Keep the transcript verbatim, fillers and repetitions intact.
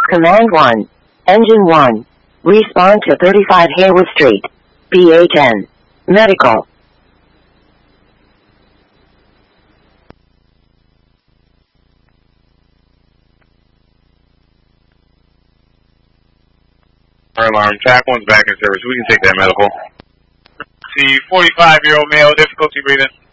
Command one. Engine one. Respond to thirty-five Haywood Street. B H N. Medical. Fire alarm. Track one's back in service. We can take that medical. See, forty-five-year-old male, difficulty breathing.